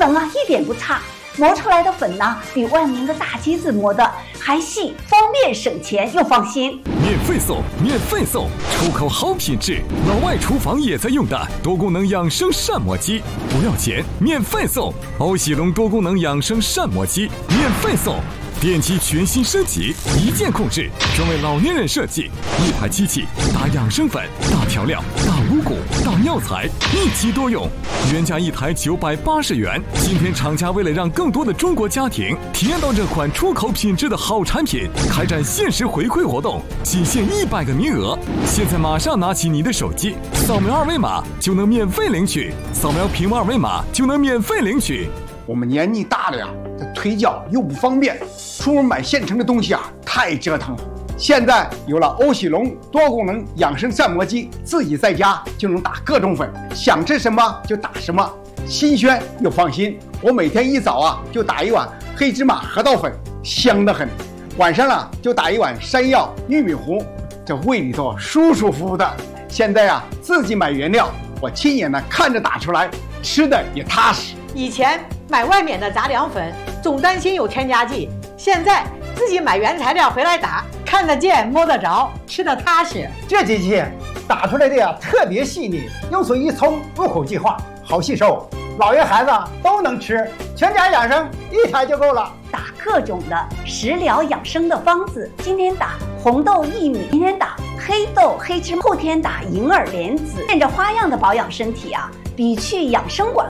能啊一点不差，磨出来的粉呢比外面的大机子磨的还细，方便省钱又放心。 免费送，出口好品质，老外厨房也在用的多功能养生膳磨机，不要钱，免费送。欧喜龙多功能养生膳磨机免费送。电机全新升级，一键控制，专为老年人设计，一台机器打养生粉、打调料、打五谷、打药材，一机多用。原价一台980元，今天厂家为了让更多的中国家庭体验到这款出口品质的好产品，开展限时回馈活动，仅限100个名额。现在马上拿起你的手机，扫描二维码就能免费领取，扫描屏幕二维码就能免费领取。 我们年纪大了呀，这腿脚又不方便，出门买现成的东西啊，太折腾了。现在有了欧喜龙多功能养生膳磨机，自己在家就能打各种粉，想吃什么就打什么，新鲜又放心。我每天一早啊就打一碗黑芝麻核桃粉，香得很；晚上了就打一碗山药玉米糊，这胃里头舒舒服服的。现在啊自己买原料，我亲眼的看着打出来，吃的也踏实。 以前买外面的杂粮粉，总担心有添加剂，现在自己买原材料回来打，看得见摸得着，吃得踏实。 这机器打出来的呀特别细腻，用水一冲，入口即化，好吸收，老人孩子都能吃，全家养生一台就够了。 打各种的食疗养生的方子，今天打红豆薏米，明天打黑豆黑芝麻，后天打银耳莲子，变着花样的保养身体啊，比去养生馆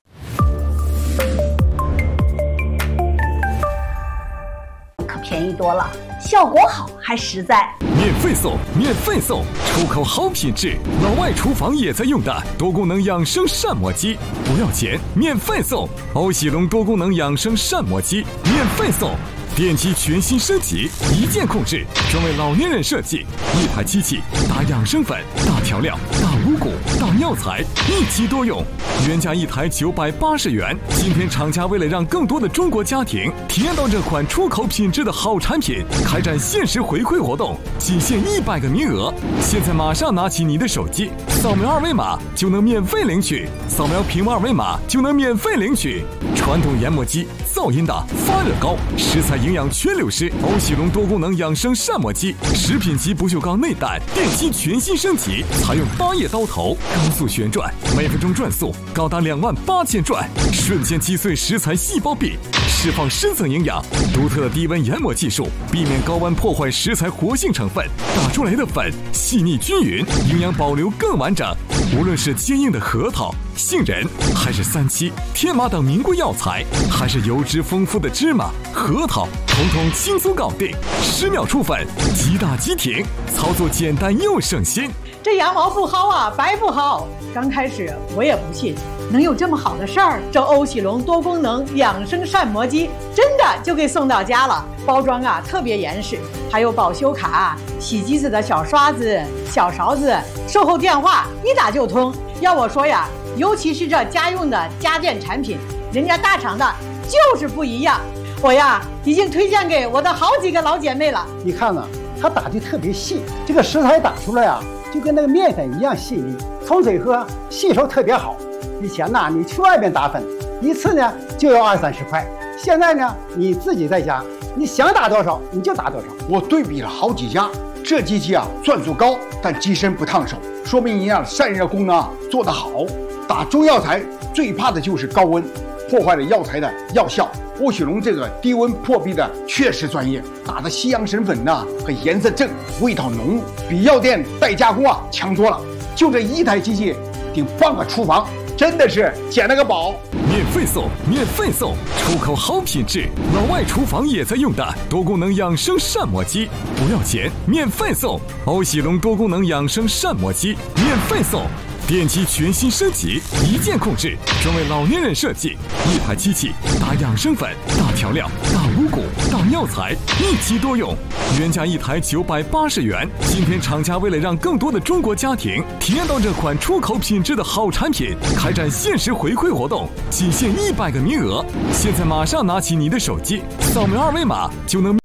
可便宜多了，效果好还实在。 免费送，出口好品质，老外厨房也在用的多功能养生膳磨机，不要钱，免费送。欧喜龙多功能养生膳磨机免费送。电机全新升级，一键控制，专为老年人设计，一台机器打养生粉、打调料、打五谷、打药材，一机多用。原价一台980元，今天厂家为了让更多的中国家庭体验到这款出口品质的好产品，开展限时回馈活动，仅限100个名额。现在马上拿起你的手机，扫描二维码就能免费领取，扫描屏幕二维码就能免费领取。传统研磨机噪音大，发热高，食材营养全流失。欧喜龙多功能养生膳磨机，食品级不锈钢内胆，电机全新升级，采用8叶刀头，高速旋转，每分钟转速高达28000转，瞬间击碎食材细胞壁，释放深层营养。独特的低温研磨技术，避免高温破坏食材活性成分，打出来的粉细腻均匀，营养保留更完整。无论是坚硬的核桃、杏仁，还是3七、天麻等名贵药材，还是油脂丰富的芝麻、核桃，统统轻松搞定，10秒出粉，即打即停，操作简单又省心。 这羊毛不薅啊，白不薅。刚开始我也不信，能有这么好的事儿。这欧喜龙多功能养生膳磨机真的就给送到家了，包装啊特别严实，还有保修卡、洗机子的小刷子、小勺子，售后电话一打就通。要我说呀，尤其是这家用的家电产品，人家大厂的就是不一样。我呀已经推荐给我的好几个老姐妹了。 你看呢，它打的特别细，这个食材打出来啊，就跟那个面粉一样细腻，冲水喝吸收特别好。以前呢，你去外面打粉，一次呢就要20-30块，现在呢，你自己在家，你想打多少你就打多少。 我对比了好几家，这机器啊转速高，但机身不烫手，说明营养散热功能啊做得好。打中药材最怕的就是高温，破坏了药材的药效。欧喜龙这个低温破壁的确实专业，打的西洋参粉呢和颜色正，味道浓，比药店代加工啊强多了。就这一台机器顶半个厨房，真的是捡了个宝。 免费送，出口好品质，老外厨房也在用的多功能养生膳磨机，不要钱，免费送。欧喜龙多功能养生膳磨机免费送。电机全新升级，一键控制，专为老年人设计，一台机器打养生粉、打调料、打五谷、打药材，一机多用。原价一台980元，今天厂家为了让更多的中国家庭体验到这款出口品质的好产品，开展限时回馈活动，仅限100个名额。现在马上拿起你的手机，扫描二维码就能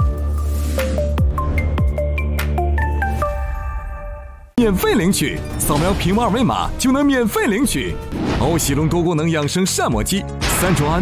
免费领取，扫描屏幕二维码就能免费领取。欧喜龙多功能养生膳磨机，3种安